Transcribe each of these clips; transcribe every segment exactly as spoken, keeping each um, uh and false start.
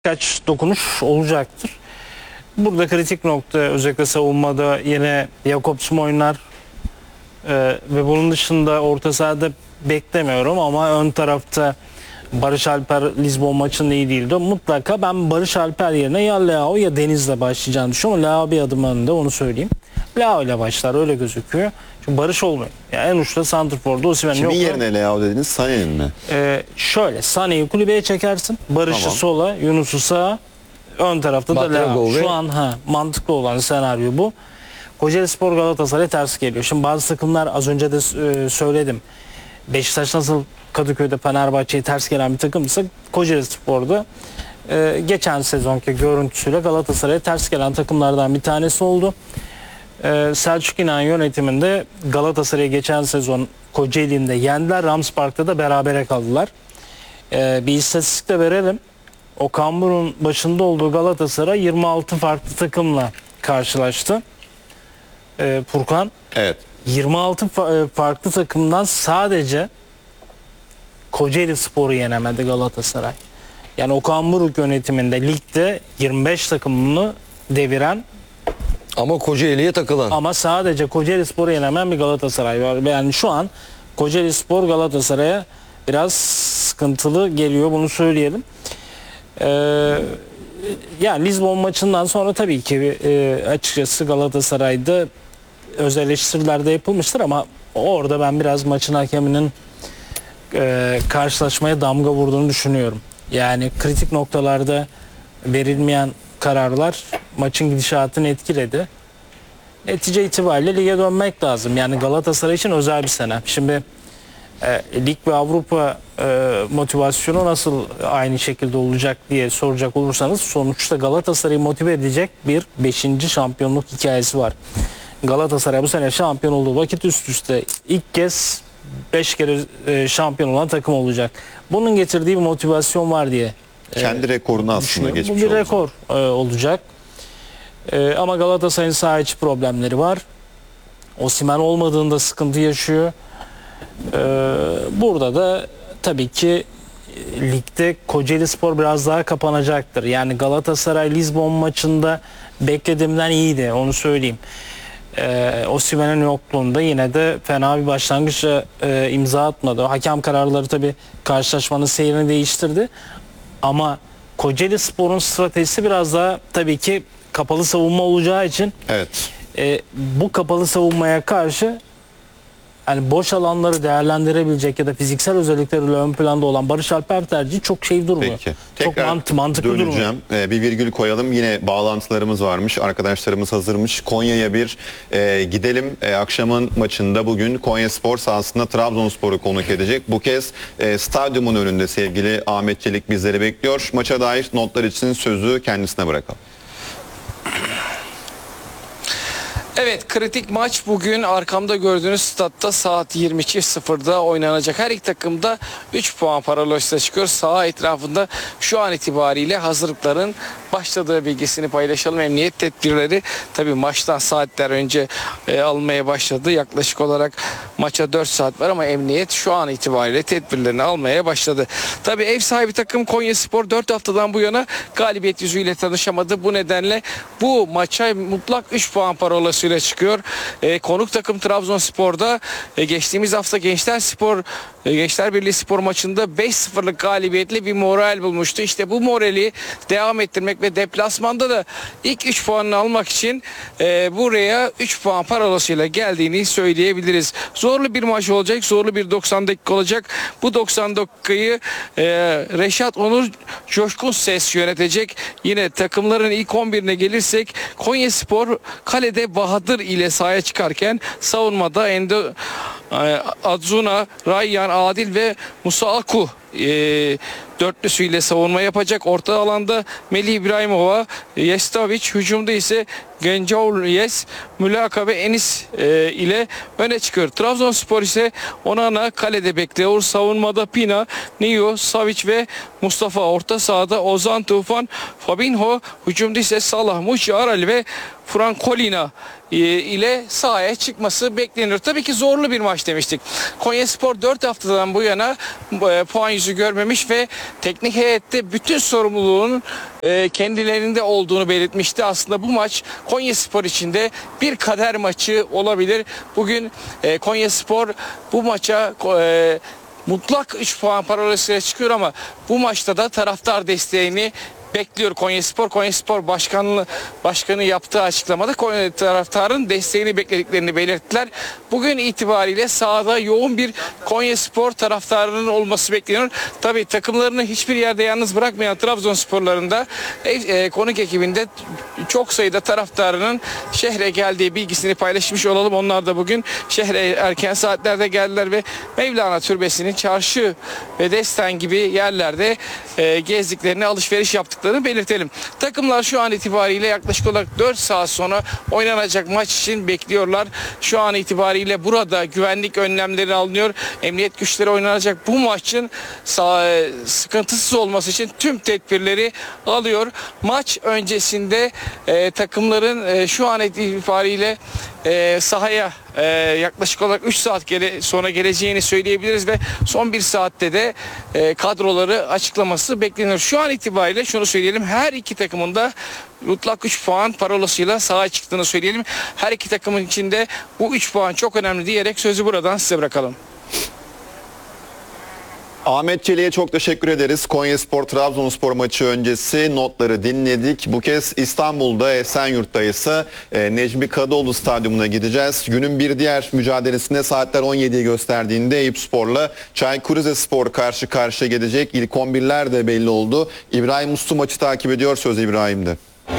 birkaç dokunuş olacaktır. Burada kritik nokta özellikle savunmada yine Jakobs oynar ee, ve bunun dışında orta sahada beklemiyorum ama ön tarafta Barış Alper Lisbon maçında iyi değildi. Mutlaka ben Barış Alper yerine ya Leao ya Deniz'le başlayacağını düşünüyorum. Leao bir adım önde, onu söyleyeyim. Leao ile başlar, öyle gözüküyor. Çünkü Barış olmuyor. Yani en uçta santrforda Osimhen yok. Kimin yerine Leao dediniz? Sané'nin mi? Ee, şöyle Sané'yi kulübeye çekersin. Barış'ı Tamam. sola, Yunus'u sağa. Ön tarafta da Leao. ve- Şu an ha mantıklı olan senaryo bu. Kocaelispor Galatasaray ters geliyor. Şimdi bazı takımlar, az önce de e, söyledim. Beşiktaş nasıl Kadıköy'de Fenerbahçe'ye ters gelen bir takımsa Kocaelispor'da e, geçen sezonki görüntüsüyle Galatasaray'a ters gelen takımlardan bir tanesi oldu. E, Selçuk İnan yönetiminde Galatasaray'a geçen sezon Kocaeli'nde yendiler. Rams Park'ta da berabere kaldılar. E, bir istatistik de verelim. Okan Buruk'un başında olduğu Galatasaray yirmi altı farklı takımla karşılaştı. E, Furkan, Evet. yirmi altı fa- farklı takımdan sadece Kocaelispor'u yenemedi Galatasaray. Yani Okan Buruk yönetiminde ligde yirmi beş takımını deviren Ama Kocaeli'ye takılan. ama sadece Kocaelispor'u yenemeyen bir Galatasaray var. Yani şu an Kocaelispor Galatasaray'a biraz sıkıntılı geliyor, bunu söyleyelim. Ee, yani Lisbon maçından sonra tabii ki e, açıkçası Galatasaray'da öz eleştiriler de yapılmıştır ama orada ben biraz maçın hakeminin e, karşılaşmaya damga vurduğunu düşünüyorum. Yani kritik noktalarda verilmeyen kararlar maçın gidişatını etkiledi. Netice itibariyle lige dönmek lazım. Yani Galatasaray için özel bir sene. Şimdi e, lig ve Avrupa e, motivasyonu nasıl aynı şekilde olacak diye soracak olursanız, sonuçta Galatasaray'ı motive edecek bir beşinci şampiyonluk hikayesi var. Galatasaray bu sene şampiyon olduğu vakit üst üste ilk kez beş kere e, şampiyon olan takım olacak. Bunun getirdiği bir motivasyon var diye Kendi rekorunu aslında düşünüyorum. geçmiş Bu bir oldu. rekor e, olacak. E, ama Galatasaray'ın saha içi problemleri var. Osimhen olmadığında sıkıntı yaşıyor. E, burada da tabii ki e, ligde Kocaelispor biraz daha kapanacaktır. Yani Galatasaray Lisbon maçında beklediğimden iyiydi, onu söyleyeyim. Ee, Osimhen'in yokluğunda yine de fena bir başlangıçla e, imza atmadı. Hakem kararları tabii karşılaşmanın seyrini değiştirdi. Ama Kocaelispor'un stratejisi biraz daha tabii ki kapalı savunma olacağı için Evet. e, bu kapalı savunmaya karşı yani boş alanları değerlendirebilecek ya da fiziksel özellikleriyle ön planda olan Barış Alper tercihi çok şey durmuyor. Peki. Çok Tekrar mant mantıklı durmuyor. döneceğim. Ee, bir virgül koyalım. Yine bağlantılarımız varmış. Arkadaşlarımız hazırmış. Konya'ya bir e, gidelim. E, akşamın maçında bugün Konyaspor sahasında Trabzonspor'u konuk edecek. Bu kez e, stadyumun önünde sevgili Ahmet Çelik bizleri bekliyor. Maça dair notlar için sözü kendisine bırakalım. Evet, kritik maç bugün arkamda gördüğünüz statta saat yirmi iki sıfırda oynanacak. Her iki takım da üç puan paralojisine çıkıyor. Saha etrafında şu an itibariyle hazırlıkların başladığı bilgisini paylaşalım. Emniyet tedbirleri tabii maçtan saatler önce e, almaya başladı. Yaklaşık olarak maça dört saat var ama emniyet şu an itibariyle tedbirlerini almaya başladı. Tabii ev sahibi takım Konyaspor dört haftadan bu yana galibiyet yüzüyle tanışamadı. Bu nedenle bu maça mutlak üç puan parolasıyla çıkıyor. E, konuk takım Trabzonspor'da e, geçtiğimiz hafta Gençler Spor e, Gençler Birliği Spor maçında beş sıfırlık galibiyetle bir moral bulmuştu. İşte bu morali devam ettirmek ve deplasmanda da ilk üç puanını almak için e, buraya üç puan parolasıyla geldiğini söyleyebiliriz. Zorlu bir maç olacak. Zorlu bir doksan dakika olacak. Bu doksan dakikayı e, Reşat Onur Coşkun Ses yönetecek. Yine takımların ilk on birine gelirsek Konyaspor kalede Bahadır ile sahaya çıkarken savunmada Endo Adzuna, Rayyan, Adil ve Musa Aku e, dörtlüsüyle savunma yapacak. Orta alanda Melih İbrahimova, Yestaviç, hücumda ise Gencaoğlu Yes, Mülaka ve Enis e, ile öne çıkıyor. Trabzonspor ise Onana kalede bekliyor. Savunmada Pina, Nio, Savic ve Mustafa. Orta sahada Ozan Tufan, Fabinho, hücumda ise Salah, Muçi, Aral ve Frankolina ile sahaya çıkması bekleniyor. Tabii ki zorlu bir maç demiştik. Konyaspor dört haftadan bu yana puan yüzü görmemiş ve teknik heyette bütün sorumluluğun e, kendilerinde olduğunu belirtmişti. Aslında bu maç Konyaspor için de bir kader maçı olabilir. Bugün e, Konyaspor bu maça e, mutlak üç puan parolasıyla çıkıyor ama bu maçta da taraftar desteğini bekliyor Konyaspor. Konyaspor Başkanlığı Başkanı yaptığı açıklamada Konya taraftarın desteğini beklediklerini belirttiler. Bugün itibariyle sahada yoğun bir Konyaspor taraftarının olması bekleniyor. Tabii takımlarını hiçbir yerde yalnız bırakmayan Trabzonsporların e, e, konuk ekibinde çok sayıda taraftarının şehre geldiği bilgisini paylaşmış olalım. Onlar da bugün şehre erken saatlerde geldiler ve Mevlana Türbesi'nin çarşı ve Destan gibi yerlerde e, gezdiklerini, alışveriş yaptıklarını belirtelim. Takımlar şu an itibariyle yaklaşık olarak dört saat sonra oynanacak maç için bekliyorlar. Şu an itibariyle burada güvenlik önlemleri alınıyor. Emniyet güçleri oynanacak bu maçın sağ, sıkıntısız olması için tüm tedbirleri alıyor. Maç öncesinde e, takımların e, şu an itibariyle e, sahaya e, yaklaşık olarak üç saat gele, sonra geleceğini söyleyebiliriz ve son bir saatte de e, kadroları açıklaması bekleniyor. Şu an itibariyle şunu söyleyelim, her iki takımın da mutlak üç puan parolasıyla sahaya çıktığını söyleyelim. Her iki takımın içinde bu üç puan çok önemli diyerek sözü buradan size bırakalım. Ahmet Çelik'e çok teşekkür ederiz. Konyaspor Trabzonspor maçı öncesi notları dinledik. Bu kez İstanbul'da Esenyurt'tayız. E, Necmi Kadıoğlu Stadyumuna gideceğiz. Günün bir diğer mücadelesinde saatler on yediyi gösterdiğinde Eyüpspor'la Çaykur Rizespor karşı karşıya gelecek. İlk on birler de belli oldu. İbrahim Uslu maçı takip ediyor. Söz İbrahim'de.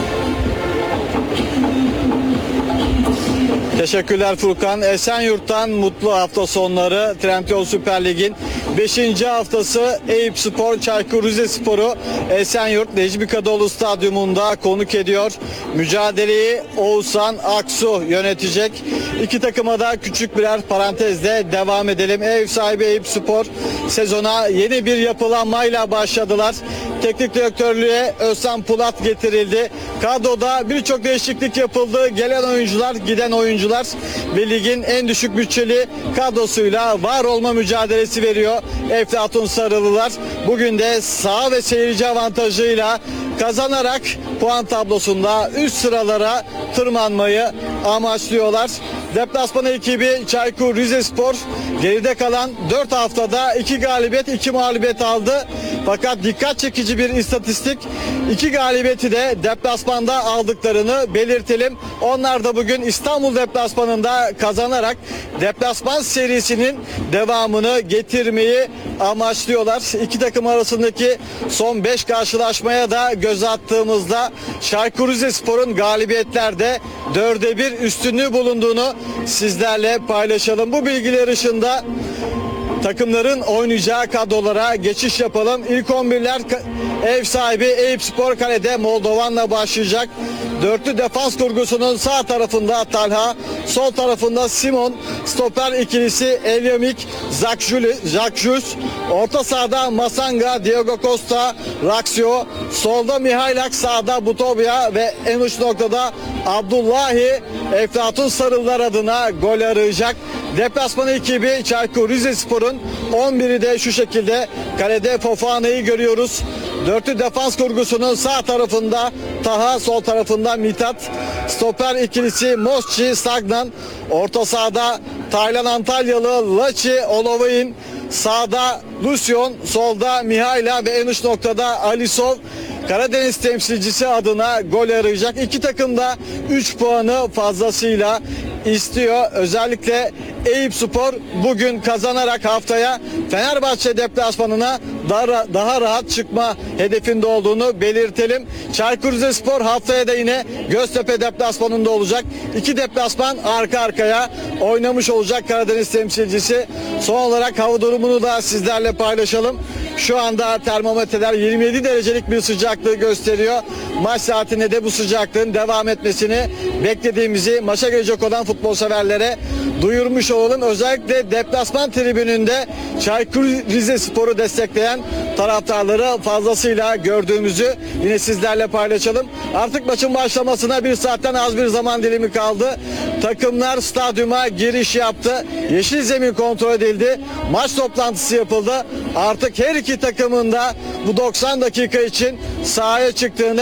Teşekkürler Furkan. Esenyurt'tan mutlu hafta sonları. Trendyol Süper Lig'in beşinci haftası Eyüpspor Çaykur Rizespor'u Esenyurt Necmi Kadıoğlu Stadyumunda konuk ediyor. Mücadeleyi Oğuzhan Aksu yönetecek. İki takıma da küçük birer parantezle devam edelim. Ev sahibi Eyüpspor sezona yeni bir yapılanmayla başladılar. Teknik direktörlüğe Özlem Pulat getirildi. Kadroda birçok değişiklik yapıldı. Gelen oyuncular, giden oyuncular ve ligin en düşük bütçeli kadrosuyla var olma mücadelesi veriyor Eflatun Sarılılar. Bugün de saha ve seyirci avantajıyla kazanarak puan tablosunda üst sıralara tırmanmayı amaçlıyorlar. Deplasman ekibi Çaykur Rizespor geride kalan dört haftada iki galibiyet iki mağlubiyet aldı. Fakat dikkat çekici bir istatistik, iki galibiyeti de deplasmanda aldıklarını belirtelim. Onlar da bugün İstanbul deplasmanında kazanarak deplasman serisinin devamını getirmeyi amaçlıyorlar. İki takım arasındaki son beş karşılaşmaya da göz attığımızda Çaykur Rizespor'un galibiyetlerde dörde bir üstünlüğü bulunduğunu sizlerle paylaşalım. Bu bilgiler ışığında takımların oynayacağı kadrolara geçiş yapalım. İlk on birler ev sahibi Eyüpspor kalede Moldovan'la başlayacak. Dörtlü defans kurgusunun sağ tarafında Talha, sol tarafında Simon, stoper ikilisi Elyamik, Zakjus, orta sahada Masanga, Diego Costa, Raksio, solda Mihailak, sağda Butobya ve en uç noktada Abdullahi Eflatun Sarılar adına gol arayacak. Deplasman ekibi Çaykur Rizespor'un on biri de şu şekilde. Kalede Fofana'yı görüyoruz. Dörtlü defans kurgusunun sağ tarafında Taha, sol tarafında Mithat. Stoper ikilisi Mosci, Stagnan. Orta sahada Taylan Antalyalı, Laçi, Olovain. Sağda Lusyon, solda Mihaila ve en uç noktada Alisov. Karadeniz temsilcisi adına gol arayacak. İki takım da üç puanı fazlasıyla istiyor. Özellikle Eyüpspor bugün kazanarak haftaya Fenerbahçe deplasmanına daha, daha rahat çıkma hedefinde olduğunu belirtelim. Çaykur Rizespor haftaya da yine Göztepe deplasmanında olacak. İki deplasman arka arkaya oynamış olacak Karadeniz temsilcisi. Son olarak hava durumunu da sizlerle paylaşalım. Şu anda termometreler yirmi yedi derecelik bir sıcaklığı gösteriyor. Maç saatinde de bu sıcaklığın devam etmesini beklediğimizi maça gelecek olan futbol severlere duyurmuş olalım. Özellikle deplasman tribününde Çaykur Rizespor'u destekleyen gelen taraftarları fazlasıyla gördüğümüzü yine sizlerle paylaşalım. Artık maçın başlamasına bir saatten az bir zaman dilimi kaldı. Takımlar stadyuma giriş yaptı. Yeşil zemin kontrol edildi. Maç toplantısı yapıldı. Artık her iki takımın da bu doksan dakika için sahaya çıktığını